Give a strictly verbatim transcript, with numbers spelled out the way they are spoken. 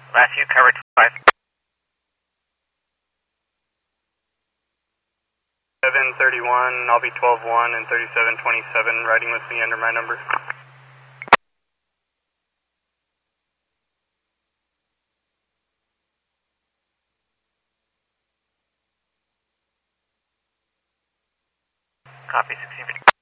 Last view coverage five. seven thirty-one, I'll be twelve one and thirty-seven twenty-seven riding with me under my number. Copy sixteen.